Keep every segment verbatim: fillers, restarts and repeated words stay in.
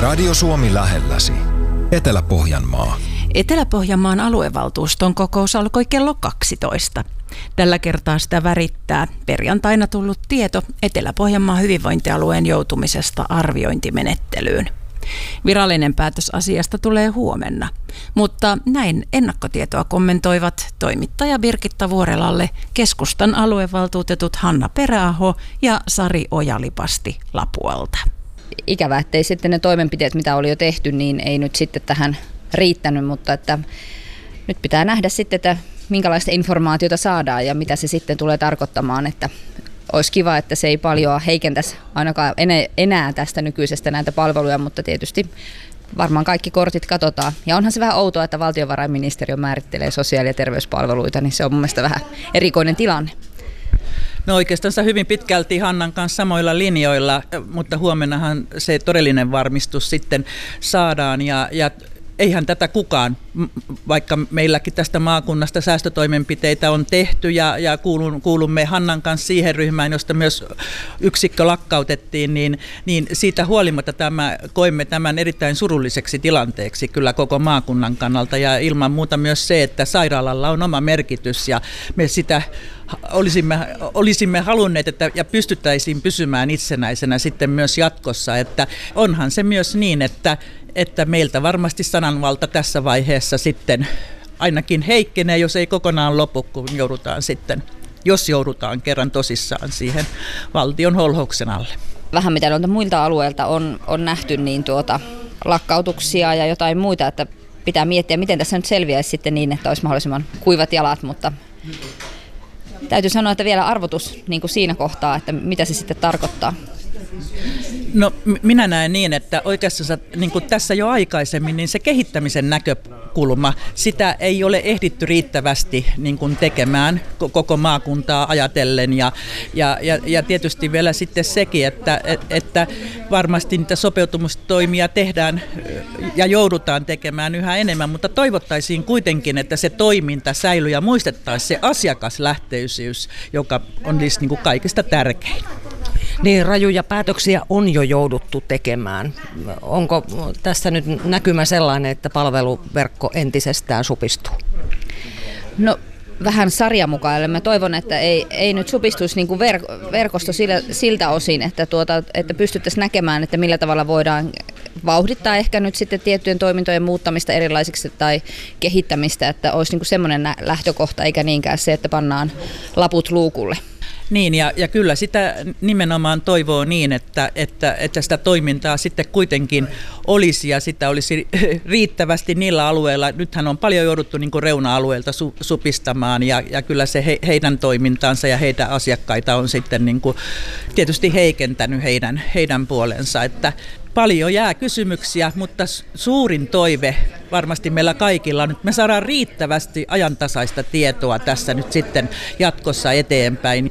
Radio Suomi lähelläsi. Etelä-Pohjanmaa. Etelä-Pohjanmaan aluevaltuuston kokous alkoi kello kaksitoista. Tällä kertaa sitä värittää perjantaina tullut tieto Etelä-Pohjanmaan hyvinvointialueen joutumisesta arviointimenettelyyn. Virallinen päätös asiasta tulee huomenna, mutta näin ennakkotietoa kommentoivat toimittaja Birgitta Vuorelalle keskustan aluevaltuutetut Hanna Peräaho ja Sari Ojalipasti Lapualta. Ikävä, ettei sitten ne toimenpiteet, mitä oli jo tehty, niin ei nyt sitten tähän riittänyt, mutta että nyt pitää nähdä sitten, että minkälaista informaatiota saadaan ja mitä se sitten tulee tarkoittamaan, että olisi kiva, että se ei paljon heikentäisi ainakaan enää tästä nykyisestä näitä palveluja, mutta tietysti varmaan kaikki kortit katsotaan. Ja onhan se vähän outoa, että valtiovarainministeriö määrittelee sosiaali- ja terveyspalveluita, niin se on mun mielestä vähän erikoinen tilanne. No oikeastaan hyvin pitkälti Hannan kanssa samoilla linjoilla, mutta huomennahan se todellinen varmistus sitten saadaan ja, ja eihän tätä kukaan, vaikka meilläkin tästä maakunnasta säästötoimenpiteitä on tehty ja, ja kuulun, kuulumme Hannan kanssa siihen ryhmään, josta myös yksikkö lakkautettiin, niin, niin siitä huolimatta tämä, koimme tämän erittäin surulliseksi tilanteeksi kyllä koko maakunnan kannalta ja ilman muuta myös se, että sairaalalla on oma merkitys ja me sitä olisimme, olisimme halunneet että, ja pystyttäisiin pysymään itsenäisenä sitten myös jatkossa, että onhan se myös niin, että että meiltä varmasti sananvalta tässä vaiheessa sitten ainakin heikkenee, jos ei kokonaan lopu, kun joudutaan sitten, jos joudutaan kerran tosissaan siihen valtion holhouksen alle. Vähän mitä noilta muilta alueilta on, on nähty, niin tuota, lakkautuksia ja jotain muita, että pitää miettiä, miten tässä nyt selviäisi sitten niin, että olisi mahdollisimman kuivat jalat, mutta täytyy sanoa, että vielä arvotus niin kuin siinä kohtaa, että mitä se sitten tarkoittaa. No minä näen niin, että oikeastaan niin kuin tässä jo aikaisemmin, niin se kehittämisen näkökulma, sitä ei ole ehditty riittävästi niin kuin tekemään koko maakuntaa ajatellen ja, ja, ja, ja tietysti vielä sitten sekin, että, että varmasti niitä sopeutumistoimia tehdään ja joudutaan tekemään yhä enemmän, mutta toivottaisiin kuitenkin, että se toiminta säilyy ja muistettaisiin se asiakaslähtöisyys, joka on siis niin kuin kaikista tärkein. Niin, rajuja päätöksiä on jo jouduttu tekemään. Onko tässä nyt näkymä sellainen, että palveluverkko entisestään supistuu? No vähän sarjamukaille. Mä toivon, että ei, ei nyt supistuisi niin kuin ver- verkosto sillä, siltä osin, että, tuota, että pystyttäisiin näkemään, että millä tavalla voidaan vauhdittaa ehkä nyt sitten tiettyjen toimintojen muuttamista erilaisiksi tai kehittämistä, että olisi niin kuin semmoinen lähtökohta eikä niinkään se, että pannaan laput luukulle. Niin, ja, ja kyllä sitä nimenomaan toivoo niin, että, että, että sitä toimintaa sitten kuitenkin olisi ja sitä olisi riittävästi niillä alueilla. Nythän on paljon jouduttu niin kuin reuna-alueilta su, supistamaan ja, ja kyllä se he, heidän toimintaansa ja heidän asiakkaita on sitten niin kuin tietysti heikentänyt heidän, heidän puolensa, että paljon jää kysymyksiä, mutta suurin toive varmasti meillä kaikilla on, että me saadaan riittävästi ajantasaista tietoa tässä nyt sitten jatkossa eteenpäin.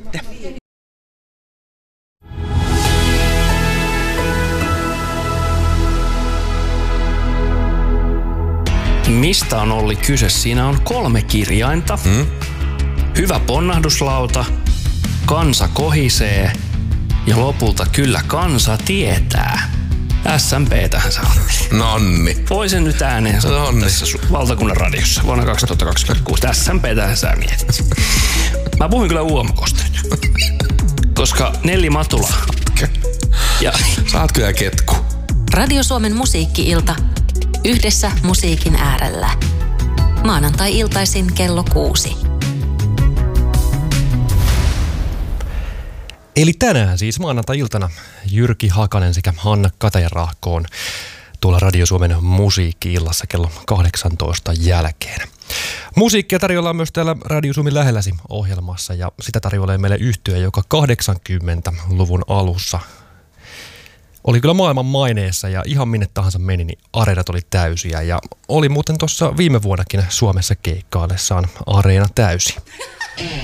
Mistä on Olli kyse? Siinä on kolme kirjainta. Hmm? Hyvä ponnahduslauta, kansa kohisee ja lopulta kyllä kansa tietää. S M P tähän saa. Nonni. Voisin nyt ääneen sanoa tässä valtakunnan radiossa vuonna kaksituhattakaksikymmentäkuusi. S M P tähän sä mietit. Mä puhuin kyllä U M K:sta nyt. Koska Nelli Matula. Ja saat kyllä ketku. Radio Suomen musiikki-ilta. Yhdessä musiikin äärellä. Maanantai-iltaisin kello kuusi. Eli tänään siis maanantai-iltana Jyrki Hakanen sekä Hanna Katajanrahko tuolla Radio Suomen musiikki-illassa kello kahdeksantoista jälkeen. Musiikkia tarjolla myös täällä Radio Suomen lähelläsi ohjelmassa ja sitä tarjoilee meille yhtye, joka kahdeksankymmentäluvun alussa oli kyllä maailman maineessa ja ihan minne tahansa meni, niin areenat oli täysiä ja oli muuten tuossa viime vuonnakin Suomessa keikkaillessaan areena täysi.